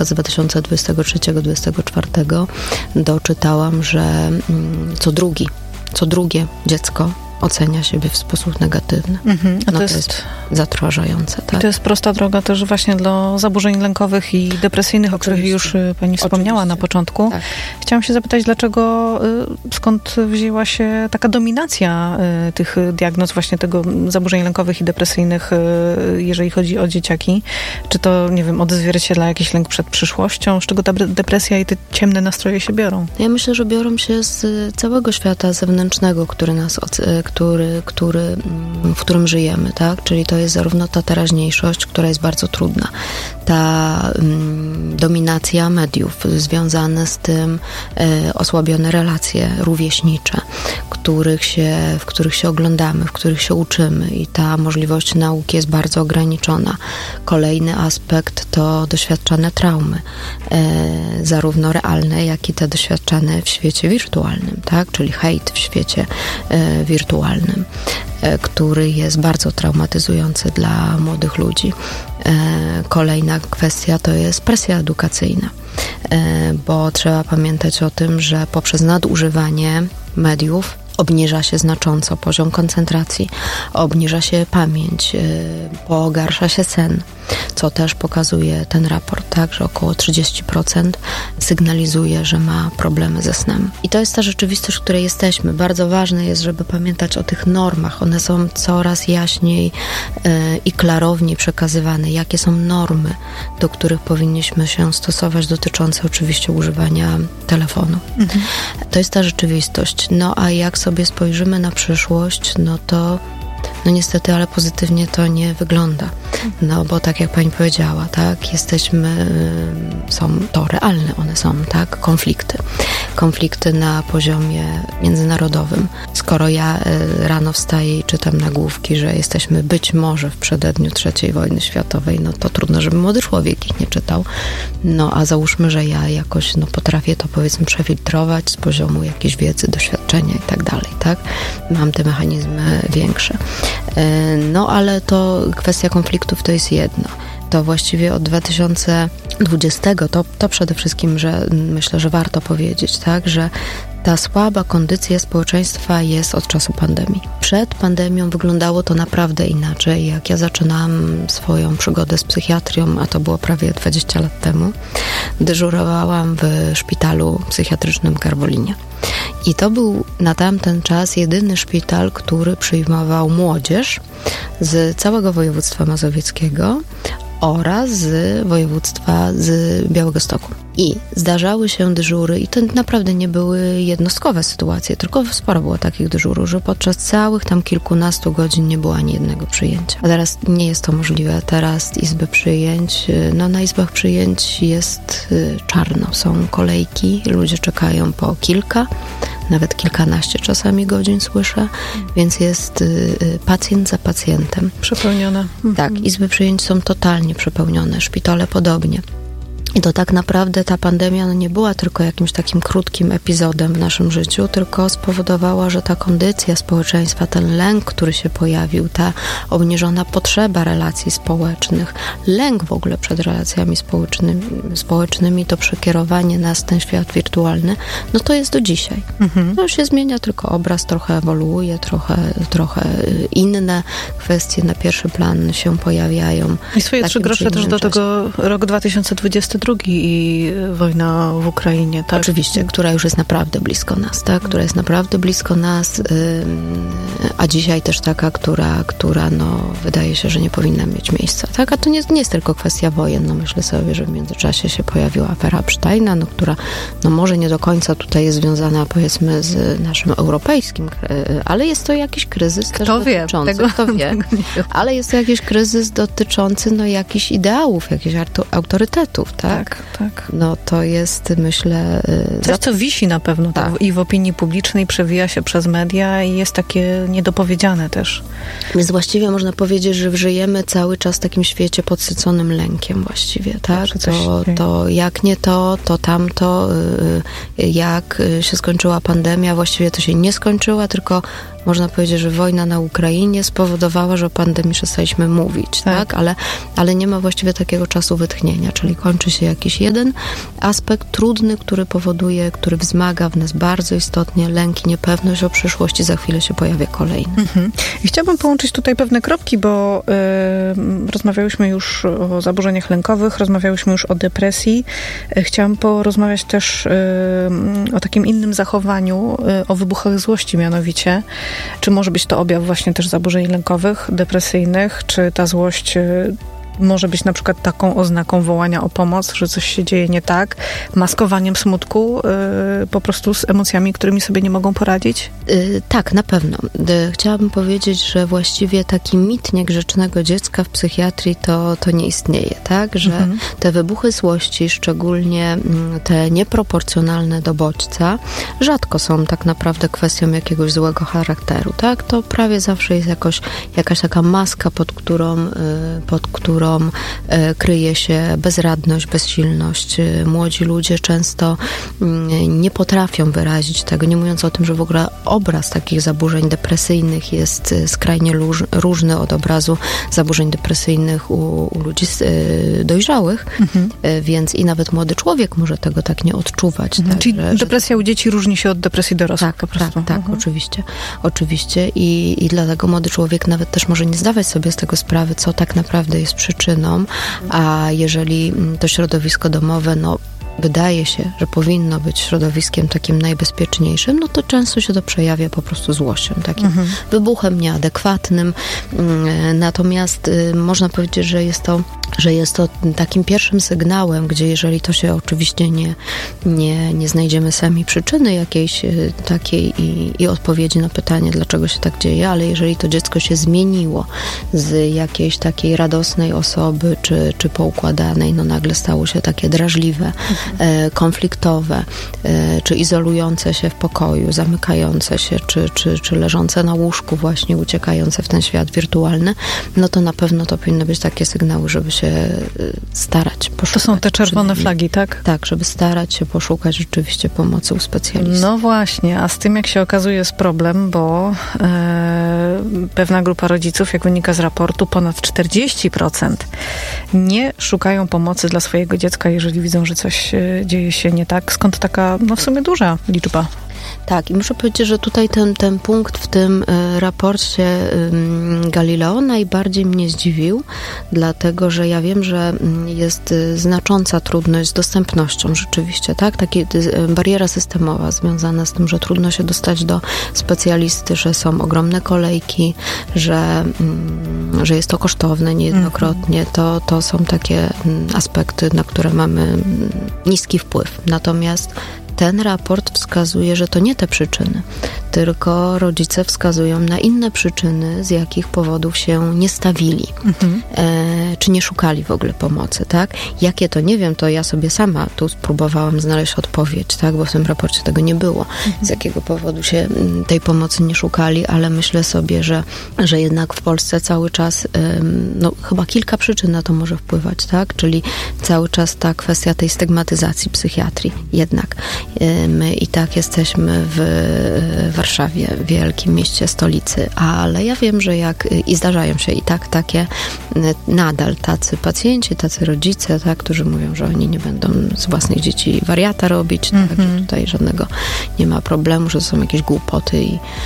przykład z 2023-2024 doczytałam, że co drugie dziecko ocenia siebie w sposób negatywny. A to jest zatrważające. Tak? I to jest prosta droga też właśnie dla zaburzeń lękowych i depresyjnych, o których już pani wspomniała na początku. Tak. Chciałam się zapytać, skąd wzięła się taka dominacja tych diagnoz, właśnie tego zaburzeń lękowych i depresyjnych, jeżeli chodzi o dzieciaki? Czy to, nie wiem, odzwierciedla jakiś lęk przed przyszłością? Z czego ta depresja i te ciemne nastroje się biorą? Ja myślę, że biorą się z całego świata zewnętrznego, który nas w którym żyjemy, tak? Czyli to jest zarówno ta teraźniejszość, która jest bardzo trudna, ta dominacja mediów, związane z tym osłabione relacje rówieśnicze, w których się oglądamy, w których się uczymy i ta możliwość nauki jest bardzo ograniczona. Kolejny aspekt to doświadczane traumy, zarówno realne, jak i te doświadczane w świecie wirtualnym, tak? Czyli hejt w świecie wirtualnym, który jest bardzo traumatyzujący dla młodych ludzi. Kolejna kwestia to jest presja edukacyjna, bo trzeba pamiętać o tym, że poprzez nadużywanie mediów obniża się znacząco poziom koncentracji, obniża się pamięć, pogarsza się sen, co też pokazuje ten raport, tak, że około 30% sygnalizuje, że ma problemy ze snem. I to jest ta rzeczywistość, w której jesteśmy. Bardzo ważne jest, żeby pamiętać o tych normach. One są coraz jaśniej i klarowniej przekazywane. Jakie są normy, do których powinniśmy się stosować, dotyczące oczywiście używania telefonu. To jest ta rzeczywistość. No a jak sobie spojrzymy na przyszłość, no to niestety, ale pozytywnie to nie wygląda. No bo tak jak pani powiedziała, tak, są to realne, one są, tak, konflikty na poziomie międzynarodowym. Skoro ja rano wstaję i czytam nagłówki, że jesteśmy być może w przededniu III wojny światowej, no to trudno, żeby młody człowiek ich nie czytał. No a załóżmy, że ja jakoś potrafię to, powiedzmy, przefiltrować z poziomu jakiejś wiedzy, doświadczenia i tak dalej, tak? Mam te mechanizmy większe. No ale to kwestia konfliktów to jest jedno. To właściwie od 2020 to przede wszystkim, że myślę, że warto powiedzieć, tak, że ta słaba kondycja społeczeństwa jest od czasu pandemii. Przed pandemią wyglądało to naprawdę inaczej. Jak ja zaczynałam swoją przygodę z psychiatrią, a to było prawie 20 lat temu, dyżurowałam w szpitalu psychiatrycznym w Garwolinie. I to był na tamten czas jedyny szpital, który przyjmował młodzież z całego województwa mazowieckiego oraz z województwa z Białegostoku. I zdarzały się dyżury, i to naprawdę nie były jednostkowe sytuacje, tylko sporo było takich dyżurów, że podczas całych tam kilkunastu godzin nie było ani jednego przyjęcia. A teraz nie jest to możliwe. Teraz izby przyjęć, na izbach przyjęć jest czarno. Są kolejki, ludzie czekają po kilka, nawet kilkanaście czasami godzin słyszę, więc jest pacjent za pacjentem. Przepełnione. Tak, izby przyjęć są totalnie przepełnione, szpitale podobnie. I to tak naprawdę ta pandemia nie była tylko jakimś takim krótkim epizodem w naszym życiu, tylko spowodowała, że ta kondycja społeczeństwa, ten lęk, który się pojawił, ta obniżona potrzeba relacji społecznych, lęk w ogóle przed relacjami społecznymi, to przekierowanie nas w ten świat wirtualny, no to jest do dzisiaj. To już się zmienia, tylko obraz trochę ewoluuje, trochę inne kwestie na pierwszy plan się pojawiają. I swoje 3 grosze też do tego rok 2022 i wojna w Ukrainie, tak? Oczywiście, która już jest naprawdę blisko nas, tak? Która jest naprawdę blisko nas, a dzisiaj też taka, która wydaje się, że nie powinna mieć miejsca, tak? A to nie jest tylko kwestia wojen, myślę sobie, że w międzyczasie się pojawiła afera Epsteina, która może nie do końca tutaj jest związana, powiedzmy, z naszym europejskim, ale jest to jakiś kryzys też dotyczący, kto wie, ale jest to jakiś kryzys dotyczący jakichś ideałów, jakichś autorytetów, tak? Tak. No to jest, myślę... Coś, co wisi na pewno tak. I w opinii publicznej, przewija się przez media i jest takie niedopowiedziane też. Więc właściwie można powiedzieć, że żyjemy cały czas w takim świecie podsyconym lękiem właściwie, tak? To jak nie to tamto, jak się skończyła pandemia, właściwie to się nie skończyła, tylko można powiedzieć, że wojna na Ukrainie spowodowała, że o pandemii przestaliśmy mówić, tak? Ale nie ma właściwie takiego czasu wytchnienia, czyli kończy się jakiś jeden aspekt trudny, który wzmaga w nas bardzo istotnie lęk i niepewność o przyszłości, za chwilę się pojawia kolejny. I chciałabym połączyć tutaj pewne kropki, bo rozmawiałyśmy już o zaburzeniach lękowych, rozmawiałyśmy już o depresji. Chciałam porozmawiać też o takim innym zachowaniu, o wybuchach złości mianowicie. Czy może być to objaw właśnie też zaburzeń lękowych, depresyjnych, czy ta złość może być na przykład taką oznaką wołania o pomoc, że coś się dzieje nie tak, maskowaniem smutku po prostu z emocjami, którymi sobie nie mogą poradzić? Tak, na pewno. Chciałabym powiedzieć, że właściwie taki mit niegrzecznego dziecka w psychiatrii to nie istnieje, tak? Że te wybuchy złości, szczególnie te nieproporcjonalne do bodźca, rzadko są tak naprawdę kwestią jakiegoś złego charakteru, tak? To prawie zawsze jest jakaś taka maska, pod którą kryje się bezradność, bezsilność. Młodzi ludzie często nie potrafią wyrazić tego, nie mówiąc o tym, że w ogóle obraz takich zaburzeń depresyjnych jest skrajnie różny od obrazu zaburzeń depresyjnych u ludzi dojrzałych, więc i nawet młody człowiek może tego tak nie odczuwać. Tak, czyli depresja u dzieci różni się od depresji dorosłych po prostu. Tak, oczywiście. I dlatego młody człowiek nawet też może nie zdawać sobie z tego sprawy, co tak naprawdę jest przyczyną, a jeżeli to środowisko domowe, wydaje się, że powinno być środowiskiem takim najbezpieczniejszym, to często się to przejawia po prostu złością, takim wybuchem nieadekwatnym. Natomiast można powiedzieć, że jest to takim pierwszym sygnałem, gdzie jeżeli to się oczywiście nie znajdziemy sami przyczyny jakiejś takiej i odpowiedzi na pytanie, dlaczego się tak dzieje, ale jeżeli to dziecko się zmieniło z jakiejś takiej radosnej osoby, czy poukładanej, nagle stało się takie drażliwe, konfliktowe, czy izolujące się w pokoju, zamykające się, czy leżące na łóżku właśnie, uciekające w ten świat wirtualny, to na pewno to powinny być takie sygnały, żeby się starać poszukać. To są te czerwone flagi, tak? Tak, żeby starać się poszukać rzeczywiście pomocy u specjalistów. No właśnie, a z tym jak się okazuje jest problem, bo pewna grupa rodziców, jak wynika z raportu, ponad 40% nie szukają pomocy dla swojego dziecka, jeżeli widzą, że coś dzieje się nie tak. Skąd taka, w sumie duża liczba? Tak, i muszę powiedzieć, że tutaj ten punkt w tym raporcie Galileo najbardziej mnie zdziwił, dlatego, że ja wiem, że jest znacząca trudność z dostępnością rzeczywiście, tak? Taka bariera systemowa związana z tym, że trudno się dostać do specjalisty, że są ogromne kolejki, że jest to kosztowne niejednokrotnie. To są takie aspekty, na które mamy niski wpływ. Natomiast ten raport wskazuje, że to nie te przyczyny, tylko rodzice wskazują na inne przyczyny, z jakich powodów się nie stawili, czy nie szukali w ogóle pomocy, tak? Jakie to nie wiem, to ja sobie sama tu spróbowałam znaleźć odpowiedź, tak? Bo w tym raporcie tego nie było, z jakiego powodu się tej pomocy nie szukali, ale myślę sobie, że jednak w Polsce cały czas, chyba kilka przyczyn na to może wpływać, tak? Czyli cały czas ta kwestia tej stygmatyzacji psychiatrii jednak. My i tak jesteśmy w Warszawie, wielkim mieście, stolicy, ale ja wiem, że i zdarzają się i tak takie nadal tacy pacjenci, tacy rodzice, tak, którzy mówią, że oni nie będą z własnych dzieci wariata robić, tak, że tutaj żadnego nie ma problemu, że to są jakieś głupoty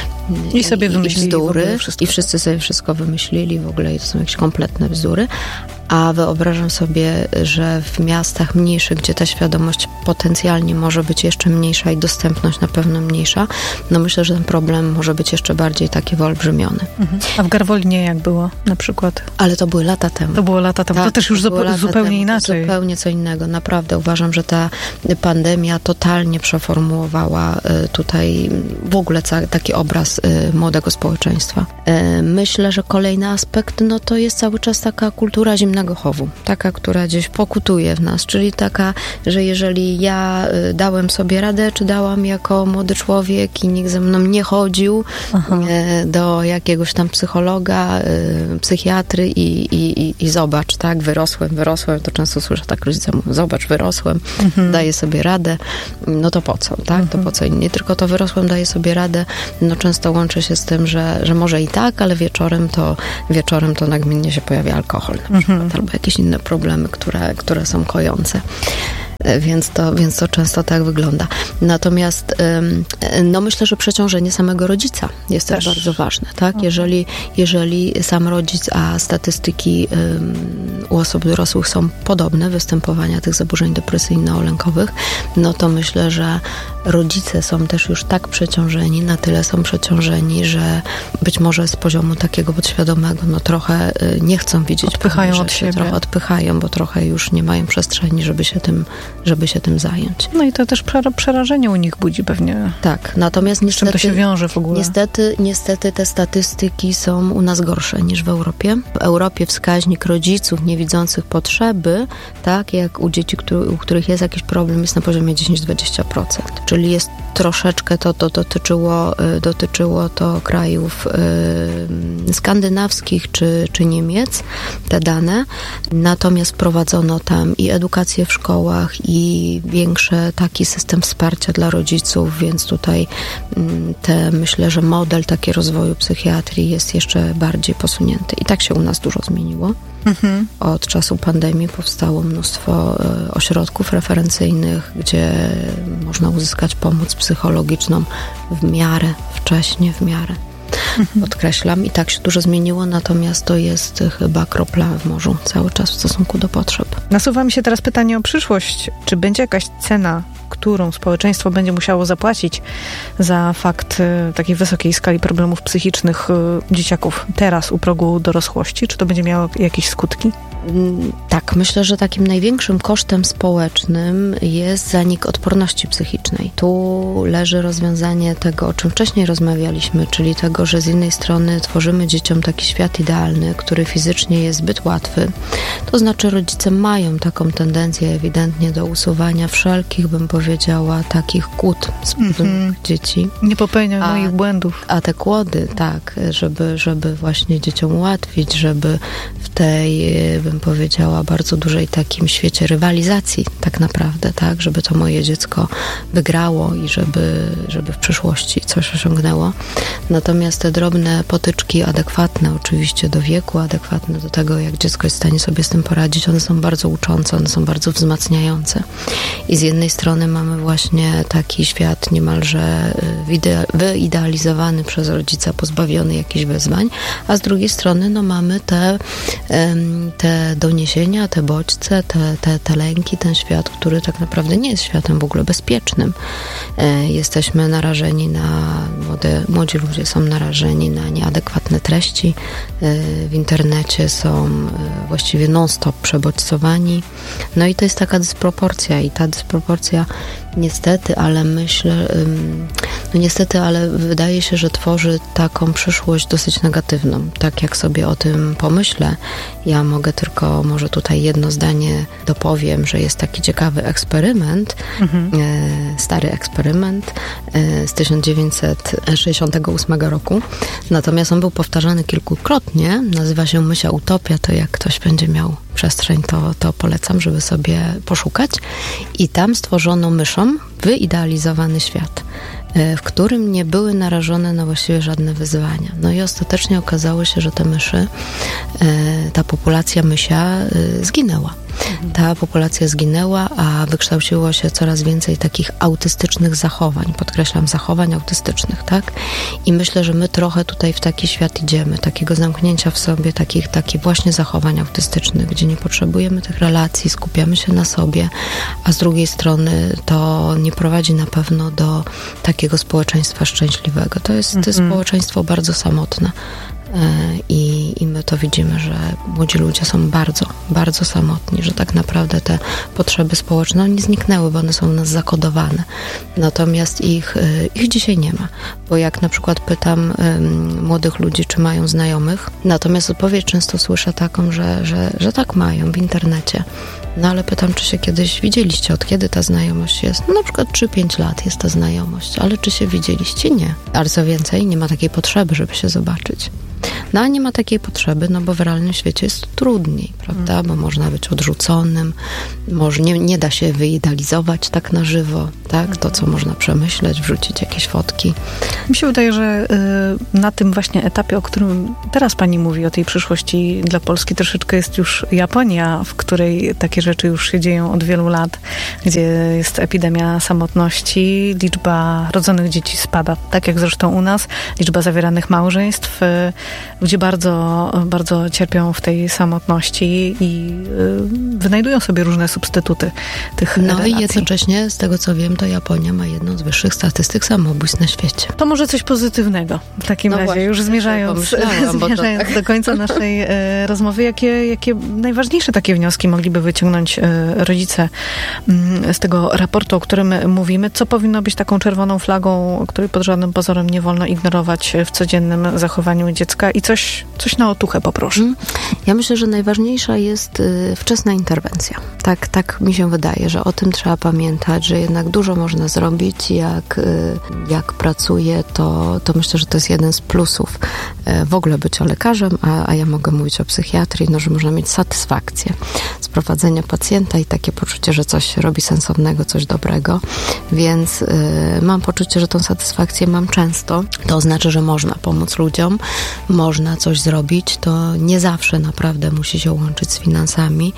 i sobie wymyślili bzdury i wszyscy sobie wszystko wymyślili w ogóle i to są jakieś kompletne bzdury. A wyobrażam sobie, że w miastach mniejszych, gdzie ta świadomość potencjalnie może być jeszcze mniejsza i dostępność na pewno mniejsza, myślę, że ten problem może być jeszcze bardziej taki wyolbrzymiony. A w Garwolinie jak było na przykład? Ale to były lata temu. To było lata temu. Tak, to też już zupełnie inaczej. Zupełnie co innego. Naprawdę uważam, że ta pandemia totalnie przeformułowała tutaj w ogóle taki obraz młodego społeczeństwa. Myślę, że kolejny aspekt, to jest cały czas taka kultura zimnego mentalnego chowu. Taka, która gdzieś pokutuje w nas, czyli taka, że jeżeli ja dałem sobie radę, czy dałam jako młody człowiek i nikt ze mną nie chodził do jakiegoś tam psychologa, psychiatry i zobacz, tak, wyrosłem, to często słyszę tak, rodzice mówią, zobacz, wyrosłem, daję sobie radę, no to po co, tak, to po co? I nie tylko to wyrosłem, daję sobie radę, no często łączy się z tym, że może i tak, ale wieczorem to nagminnie się pojawia alkohol na przykład, albo jakieś inne problemy, które są kojące. Więc to często tak wygląda. Natomiast no myślę, że przeciążenie samego rodzica jest też bardzo ważne, tak? Jeżeli sam rodzic, a statystyki u osób dorosłych są podobne, występowania tych zaburzeń depresyjno-lękowych, no to myślę, że rodzice są też już tak przeciążeni, na tyle są przeciążeni, że być może z poziomu takiego podświadomego, no trochę nie chcą widzieć. Odpychają od siebie. Trochę odpychają, bo trochę już nie mają przestrzeni, żeby się tym zająć. No i to też przerażenie u nich budzi pewnie. Tak, natomiast niestety... Z czym to się wiąże w ogóle? Niestety te statystyki są u nas gorsze niż w Europie. W Europie wskaźnik rodziców nie widzących potrzeby, tak, jak u dzieci, u których jest jakiś problem, jest na poziomie 10-20%. Czyli jest troszeczkę, to dotyczyło to krajów skandynawskich czy Niemiec, te dane. Natomiast wprowadzono tam i edukację w szkołach, i większy taki system wsparcia dla rodziców, więc tutaj myślę, że model taki rozwoju psychiatrii jest jeszcze bardziej posunięty. I tak się u nas dużo zmieniło. Od czasu pandemii powstało mnóstwo ośrodków referencyjnych, gdzie można uzyskać pomoc psychologiczną w miarę wcześnie, podkreślam. I tak się dużo zmieniło, natomiast to jest chyba kropla w morzu cały czas w stosunku do potrzeb. Nasuwa mi się teraz pytanie o przyszłość. Czy będzie jakaś cena, którą społeczeństwo będzie musiało zapłacić za fakt takiej wysokiej skali problemów psychicznych dzieciaków teraz u progu dorosłości? Czy to będzie miało jakieś skutki? Tak, myślę, że takim największym kosztem społecznym jest zanik odporności psychicznej. Tu leży rozwiązanie tego, o czym wcześniej rozmawialiśmy, czyli tego, że z jednej strony tworzymy dzieciom taki świat idealny, który fizycznie jest zbyt łatwy. To znaczy rodzice mają taką tendencję ewidentnie do usuwania wszelkich, bym powiedziała, takich kłód z dzieci. Nie popełniają moich błędów. A te kłody, tak, żeby właśnie dzieciom ułatwić, żeby w tej, bym powiedziała, bardzo dużej takim świecie rywalizacji tak naprawdę, tak, żeby to moje dziecko wygrało i żeby w przyszłości coś osiągnęło. Natomiast te drobne potyczki adekwatne oczywiście do wieku, adekwatne do tego, jak dziecko jest w stanie sobie z tym poradzić, one są bardzo uczące, one są bardzo wzmacniające. I z jednej strony mamy właśnie taki świat niemalże wyidealizowany przez rodzica, pozbawiony jakichś wyzwań, a z drugiej strony no mamy te doniesienia, te bodźce, te lęki, ten świat, który tak naprawdę nie jest światem w ogóle bezpiecznym. Jesteśmy narażeni młodzi ludzie są narażeni na nieadekwatne treści. W internecie są właściwie non-stop przebodźcowani. No i to jest taka dysproporcja i ta dysproporcja niestety, ale wydaje się, że tworzy taką przyszłość dosyć negatywną. Tak jak sobie o tym pomyślę, ja mogę tylko może tutaj jedno zdanie dopowiem, że jest taki ciekawy eksperyment, stary eksperyment z 1968 roku. Natomiast on był powtarzany kilkukrotnie. Nazywa się Mysia Utopia. To jak ktoś będzie miał przestrzeń, to polecam, żeby sobie poszukać. I tam stworzono myszom wyidealizowany świat, w którym nie były narażone na właściwie żadne wyzwania. No i ostatecznie okazało się, że te myszy, ta populacja mysia zginęła. Ta populacja zginęła, a wykształciło się coraz więcej takich autystycznych zachowań. Podkreślam, zachowań autystycznych, tak? I myślę, że my trochę tutaj w taki świat idziemy, takiego zamknięcia w sobie, takich właśnie zachowań autystycznych, gdzie nie potrzebujemy tych relacji, skupiamy się na sobie, a z drugiej strony to nie prowadzi na pewno do takiego społeczeństwa szczęśliwego. To jest społeczeństwo bardzo samotne. I i my to widzimy, że młodzi ludzie są bardzo, bardzo samotni, że tak naprawdę te potrzeby społeczne nie zniknęły, bo one są u nas zakodowane. Natomiast ich dzisiaj nie ma, bo jak na przykład pytam młodych ludzi, czy mają znajomych, natomiast odpowiedź często słyszę taką, że tak mają w internecie. No ale pytam, czy się kiedyś widzieliście, od kiedy ta znajomość jest? No na przykład 3-5 lat jest ta znajomość, ale czy się widzieliście? Nie. Ale co więcej, nie ma takiej potrzeby, żeby się zobaczyć. No a nie ma takiej potrzeby, no bo w realnym świecie jest trudniej, prawda? Bo można być odrzuconym, może nie da się wyidealizować tak na żywo, tak? To, co można przemyśleć, wrzucić jakieś fotki. Mi się wydaje, że na tym właśnie etapie, o którym teraz pani mówi, o tej przyszłości dla Polski, troszeczkę jest już Japonia, w której takie rzeczy już się dzieją od wielu lat, gdzie jest epidemia samotności, liczba rodzonych dzieci spada, tak jak zresztą u nas, liczba zawieranych małżeństw, ludzie bardzo, bardzo cierpią w tej samotności i wynajdują sobie różne substytuty tych relacji. I jednocześnie, z tego co wiem, to Japonia ma jedną z wyższych statystyk samobójstw na świecie. To może coś pozytywnego w takim razie, właśnie, już zmierzając do końca naszej rozmowy. Jakie najważniejsze takie wnioski mogliby wyciągnąć rodzice z tego raportu, o którym mówimy? Co powinno być taką czerwoną flagą, której pod żadnym pozorem nie wolno ignorować w codziennym zachowaniu dziecka i coś na otuchę poproszę. Ja myślę, że najważniejsza jest wczesna interwencja. Tak mi się wydaje, że o tym trzeba pamiętać, że jednak dużo można zrobić. Jak pracuję, to myślę, że to jest jeden z plusów w ogóle bycia lekarzem, a ja mogę mówić o psychiatrii, że można mieć satysfakcję z prowadzenia pacjenta i takie poczucie, że coś robi sensownego, coś dobrego. Więc mam poczucie, że tą satysfakcję mam często. To oznacza, że można pomóc ludziom, można coś zrobić. To nie zawsze naprawdę musi się łączyć z finansami.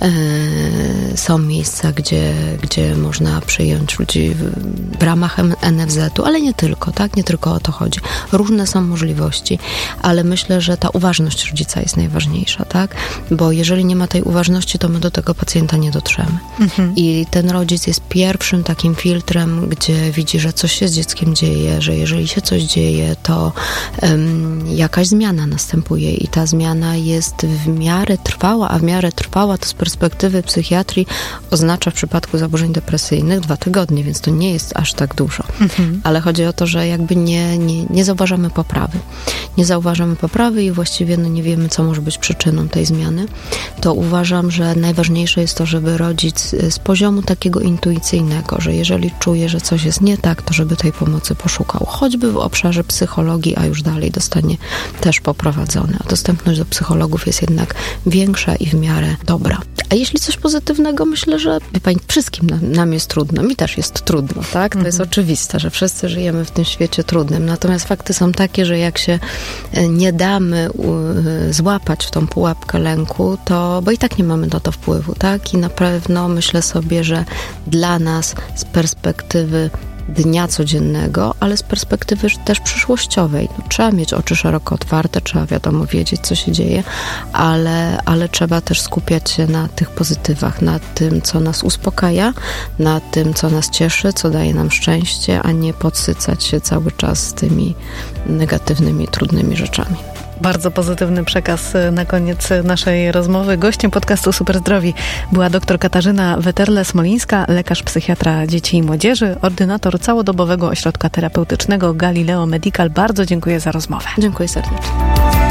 Są miejsca, gdzie można przyjąć ludzi w ramach NFZ-u, ale nie tylko, tak? Nie tylko o to chodzi. Różne są możliwości, ale myślę, że ta uważność rodzica jest najważniejsza, tak? Bo jeżeli nie ma tej uważności, to my do tego pacjenta nie dotrzemy. I ten rodzic jest pierwszym takim filtrem, gdzie widzi, że coś się z dzieckiem dzieje, że jeżeli się coś dzieje, to jakaś zmiana następuje i ta zmiana jest w miarę trwała, a w miarę trwała to z perspektywy psychiatrii oznacza w przypadku zaburzeń depresyjnych 2 tygodnie, więc to nie jest aż tak dużo. Ale chodzi o to, że jakby nie zauważamy poprawy. Nie zauważamy poprawy i właściwie nie wiemy, co może być przyczyną tej zmiany. To uważam, że najważniejsze jest to, żeby rodzic z poziomu takiego intuicyjnego, że jeżeli czuje, że coś jest nie tak, to żeby tej pomocy poszukał. Choćby w obszarze psychologii, a już dalej dostanie też poprowadzone. A dostępność do psychologów jest jednak większa i w miarę dobra. A jeśli coś pozytywnego, myślę, że pani, wszystkim nam jest trudno. Mi też jest trudno, tak? To jest oczywiste, że wszyscy żyjemy w tym świecie trudnym. Natomiast fakty są takie, że jak się nie damy złapać w tą pułapkę lęku, bo i tak nie mamy na to wpływu, tak? I na pewno myślę sobie, że dla nas z perspektywy dnia codziennego, ale z perspektywy też przyszłościowej. Trzeba mieć oczy szeroko otwarte, trzeba wiadomo wiedzieć, co się dzieje, ale trzeba też skupiać się na tych pozytywach, na tym, co nas uspokaja, na tym, co nas cieszy, co daje nam szczęście, a nie podsycać się cały czas tymi negatywnymi, trudnymi rzeczami. Bardzo pozytywny przekaz na koniec naszej rozmowy. Gościem podcastu Super Zdrowi była dr Katarzyna Weterle-Smolińska, lekarz psychiatra dzieci i młodzieży, ordynator całodobowego ośrodka terapeutycznego Galileo Medical. Bardzo dziękuję za rozmowę. Dziękuję serdecznie.